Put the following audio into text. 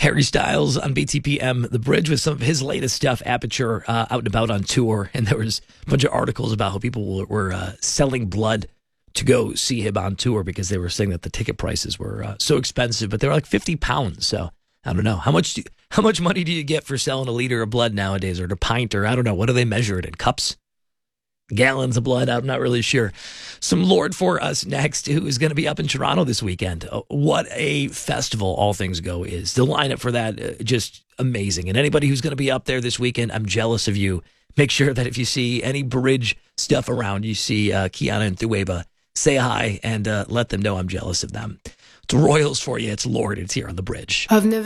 Harry Styles on BTPM, The Bridge, with some of his latest stuff, Aperture, out and about on tour. And there was a bunch of articles about how people were selling blood to go see him on tour because they were saying that the ticket prices were so expensive, but they were like £50. So I don't know. How much money do you get for selling a liter of blood nowadays, or a pint, or I don't know. What do they measure it in? Cups? Gallons of blood? I'm not really sure. Some Lord for us next, who is going to be up in Toronto this weekend. What a festival All Things Go is. The lineup for that, just amazing. And anybody who's going to be up there this weekend, I'm jealous of you. Make sure that if you see any bridge stuff around, you see Kiana and Thueba, say hi and let them know I'm jealous of them. It's Royals for you. It's Lord. It's here on The Bridge.